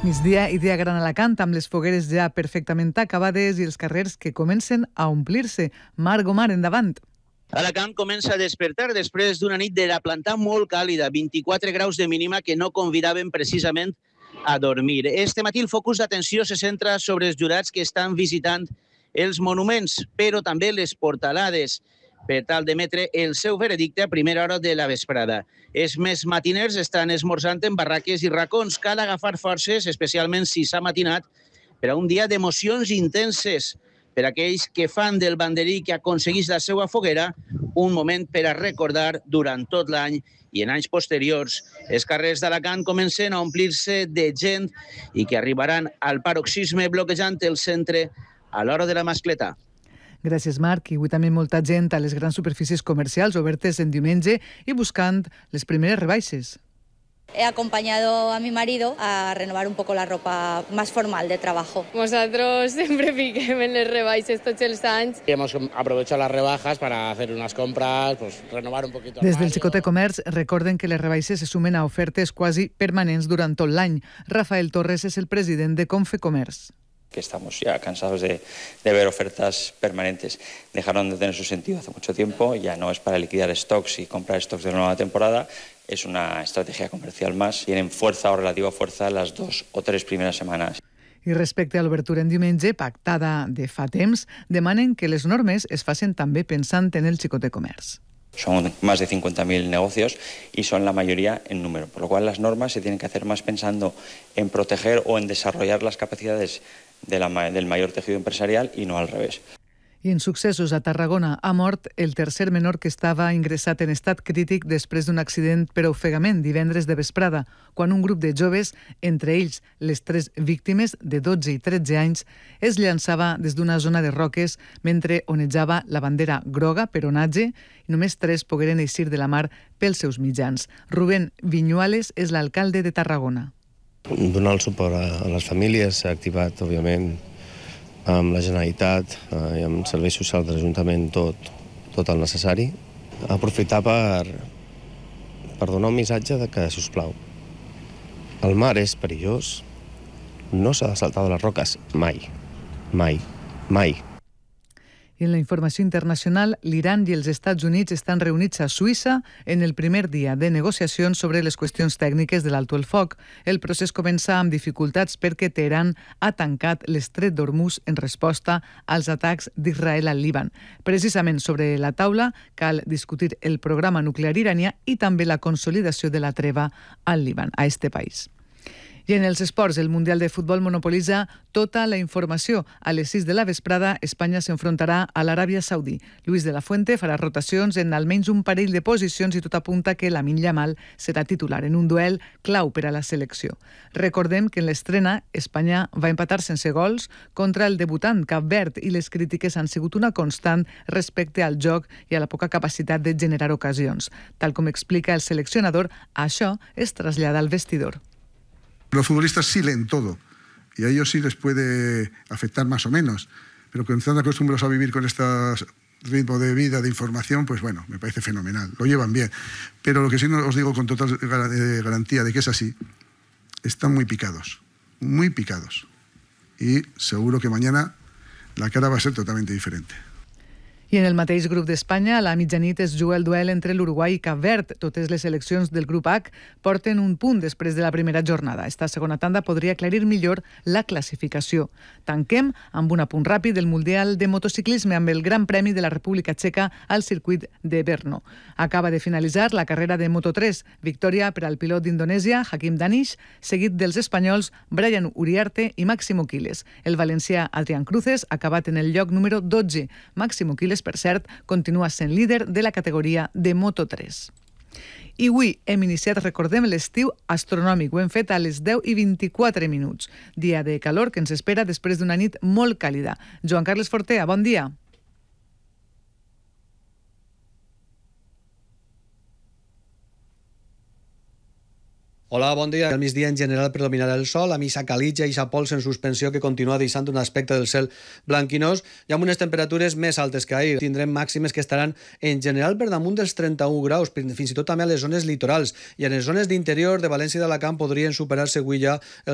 Migdia i dia gran a Alacant, amb les fogueres ja perfectament acabades i els carrers que comencen a omplir-se. Marc Gomar, endavant. Alacant comença a despertar després d'una nit de la planta molt càlida, 24 graus de mínima que no convidaven precisament a dormir. Este matí el focus d'atenció se centra sobre els jurats que estan visitant els monuments, però també les portalades, per tal d'emetre el seu veredicte a primera hora de la vesprada. Els més matiners estan esmorzant en barraques i racons. Cal agafar forces, especialment si s'ha matinat, per a un dia d'emocions intenses, per a aquells que fan del banderí que aconseguís la seva foguera un moment per a recordar durant tot l'any i en anys posteriors. Els carrers d'Alacant comencen a omplir-se de gent i que arribaran al paroxisme bloquejant el centre a l'hora de la mascletà. Gràcies, Marc. I avui també molta gent a les grans superfícies comercials obertes en diumenge i buscant les primeres rebaixes. He acompañado a mi marido a renovar un poco la ropa más formal de trabajo. Nosotros siempre piquem en les rebaixes tots els anys. Hemos aprovechado las rebajas para hacer unas compras, pues renovar un poquito. Des del Xicot de Comerç recorden que les rebaixes se sumen a ofertes quasi permanents durant tot l'any. Rafael Torres és el president de Confecomerç. Que estamos ya cansados de ver ofertas permanentes. Dejaron de tener su sentido hace mucho tiempo, ya no es para liquidar stocks y comprar stocks de la nueva temporada, es una estrategia comercial más. Tienen fuerza o relativa fuerza las 2 o 3 primeras semanas. I respecte a l'obertura en diumenge, pactada de fa temps, demanen que les normes es facin també pensant en el Xicot de Comerç. Son más de 50.000 negocios y son la mayoría en número, por lo cual las normas se tienen que hacer más pensando en proteger o en desarrollar las capacidades del mayor tejido empresarial y no al revés. I en successos a Tarragona ha mort el tercer menor que estava ingressat en estat crític després d'un accident per ofegament divendres de vesprada, quan un grup de joves, entre ells les 3 víctimes de 12 i 13 anys, es llançava des d'una zona de roques mentre onejava la bandera groga per onatge i només 3 pogueren eixir de la mar pels seus mitjans. Rubén Viñuales és l'alcalde de Tarragona. Donar el suport a les famílies s'ha activat, òbviament, amb la Generalitat i amb serveis socials de l'Ajuntament tot el necessari. Aprofitar per donar un missatge de que, sisplau, el mar és perillós, no s'ha de saltar de les roques mai, mai, mai. I en la informació internacional, l'Iran i els Estats Units estan reunits a Suïssa en el primer dia de negociacions sobre les qüestions tècniques de l'alto el foc. El procés comença amb dificultats perquè Teheran ha tancat l'estret d'Hormuz en resposta als atacs d'Israel al Líban. Precisament sobre la taula cal discutir el programa nuclear iranià i també la consolidació de la treva al Líban, a este país. I en els esports, el Mundial de Futbol monopolitza tota la informació. A les 6 de la vesprada, Espanya s'enfrontarà a l'Aràbia Saudí. Luis de la Fuente farà rotacions en almenys un parell de posicions i tot apunta que Lamine Yamal serà titular en un duel clau per a la selecció. Recordem que en l'estrena, Espanya va empatar sense gols contra el debutant Cap Verd i les crítiques han sigut una constant respecte al joc i a la poca capacitat de generar ocasions. Tal com explica el seleccionador, això es trasllada al vestidor. Los futbolistas sí leen todo y a ellos sí les puede afectar más o menos, pero cuando están acostumbrados a vivir con este ritmo de vida, de información, pues bueno, me parece fenomenal, lo llevan bien. Pero lo que sí os digo con total garantía de que es así, están muy picados y seguro que mañana la cara va a ser totalmente diferente. I en el mateix grup d'Espanya, a la mitjanit es juga el duel entre l'Uruguai i Cap Verd. Totes les seleccions del grup H porten un punt després de la primera jornada. Esta segona tanda podria aclarir millor la classificació. Tanquem amb un apunt ràpid del Mundial de Motociclisme amb el Gran Premi de la República Txeca al circuit de Brno. Acaba de finalitzar la carrera de Moto3. Victòria per al pilot d'Indonèsia, Hakim Danish, seguit dels espanyols Brian Uriarte i Máximo Quiles. El valencià Adrián Cruces ha acabat en el lloc número 12. Máximo Quiles, per cert, continua sent líder de la categoria de Moto3. I avui hem iniciat, recordem, l'estiu astronòmic. Ho hem fet a les 10:24. Dia de calor que ens espera després d'una nit molt càlida. Joan Carles Fortea, bon dia. Hola, bon dia. Al migdia en general predominarà el sol, amb ixa calitja i ixa pols en suspensió que continua deixant un aspecte del cel blanquinós i amb unes temperatures més altes que ahir. Tindrem màximes que estaran en general per damunt dels 31 graus, fins i tot també a les zones litorals, i en les zones d'interior de València i d'Alacant podrien superar-se avui ja